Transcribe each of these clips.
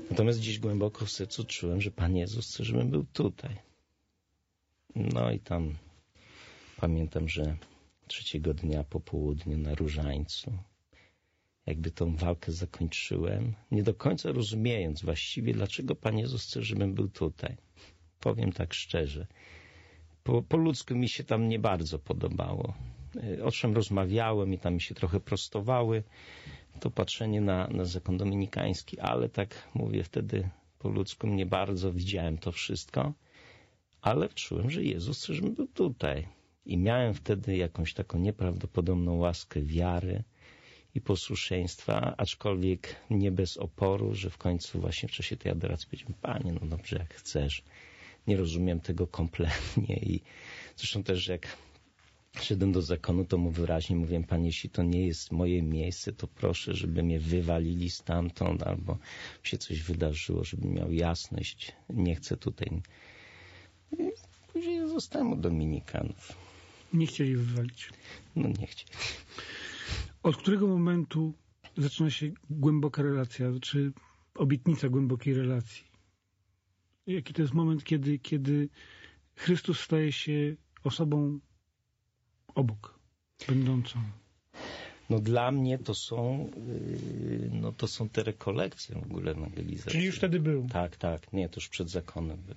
Natomiast gdzieś głęboko w sercu czułem, że Pan Jezus chce, żebym był tutaj. No i tam pamiętam, że 3 dnia po południu na Różańcu jakby tą walkę zakończyłem, nie do końca rozumiejąc właściwie, dlaczego Pan Jezus chce, żebym był tutaj. Powiem tak szczerze. Po ludzku mi się tam nie bardzo podobało. O czym rozmawiałem i tam mi się trochę prostowały, to patrzenie na zakon dominikański, ale tak mówię wtedy po ludzku nie bardzo widziałem to wszystko, ale czułem, że Jezus chce, żebym był tutaj. I miałem wtedy jakąś taką nieprawdopodobną łaskę wiary i posłuszeństwa, aczkolwiek nie bez oporu, że w końcu właśnie w czasie tej adoracji powiedziałem, Panie, no dobrze, jak chcesz. Nie rozumiem tego kompletnie i zresztą też jak szedłem do zakonu, to mu wyraźnie mówiłem, Panie, jeśli to nie jest moje miejsce, to proszę, żeby mnie wywalili stamtąd albo się coś wydarzyło, żebym miał jasność. Nie chcę tutaj. I później zostałem u dominikanów. Nie chcieli wywalić. No nie chcieli. Od którego momentu zaczyna się głęboka relacja, czy obietnica głębokiej relacji? Jaki to jest moment, kiedy Chrystus staje się osobą obok, będącą? No dla mnie to są te rekolekcje w ogóle ewangelizacji. Czyli już wtedy był? Tak. Nie, to już przed zakonem był.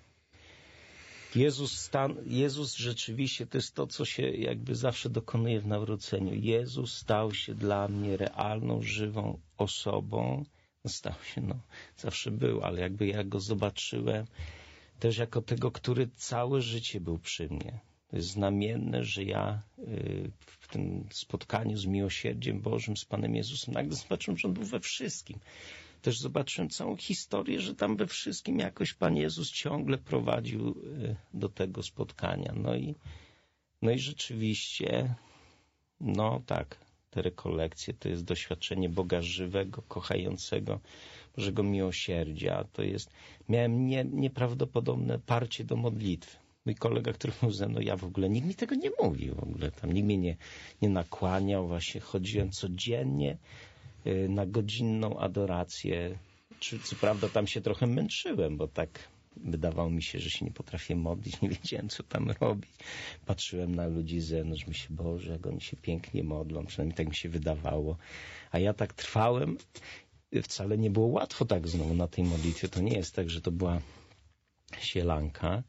Jezus rzeczywiście to jest to, co się jakby zawsze dokonuje w nawróceniu. Jezus stał się dla mnie realną, żywą osobą. Stał się, zawsze był, ale jakby ja go zobaczyłem też jako tego, który całe życie był przy mnie. To jest znamienne, że ja w tym spotkaniu z miłosierdziem Bożym, z Panem Jezusem, nagle zobaczyłem, że On był we wszystkim. Też zobaczyłem całą historię, że tam we wszystkim jakoś Pan Jezus ciągle prowadził do tego spotkania. No i rzeczywiście, tak, te rekolekcje to jest doświadczenie Boga żywego, kochającego, Bożego miłosierdzia. To jest, miałem nieprawdopodobne parcie do modlitwy. Mój kolega, który był ze mną, nikt mi tego nie mówił w ogóle. Tam nikt mnie nie nakłaniał, właśnie chodziłem codziennie na godzinną adorację. Co prawda tam się trochę męczyłem, bo tak wydawało mi się, że się nie potrafię modlić, nie wiedziałem, co tam robić. Patrzyłem na ludzi z zewnątrz, myślę, Boże, jak oni się pięknie modlą, przynajmniej tak mi się wydawało. A ja tak trwałem, wcale nie było łatwo tak znowu na tej modlitwie. To nie jest tak, że to była sielanka,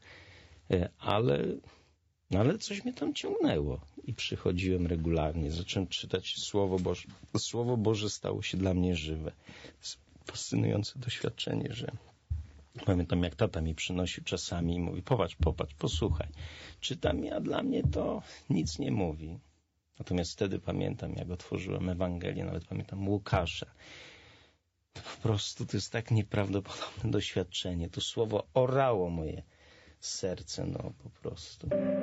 ale coś mnie tam ciągnęło i przychodziłem regularnie, zacząłem czytać Słowo Boże. Słowo Boże stało się dla mnie żywe. Fascynujące doświadczenie, że pamiętam, jak tata mi przynosił czasami i mówi, popatrz, posłuchaj. Czytam, a dla mnie to nic nie mówi. Natomiast wtedy pamiętam, jak otworzyłem Ewangelię, nawet pamiętam Łukasza. Po prostu to jest tak nieprawdopodobne doświadczenie. To słowo orało moje serce, po prostu.